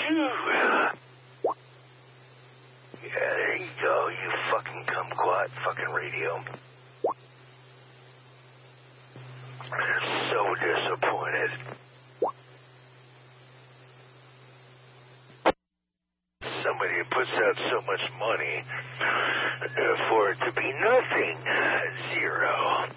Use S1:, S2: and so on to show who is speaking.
S1: Yeah, there you go, you fucking kumquat fucking radio. So disappointed. Somebody puts out so much money for it to be nothing. Zero.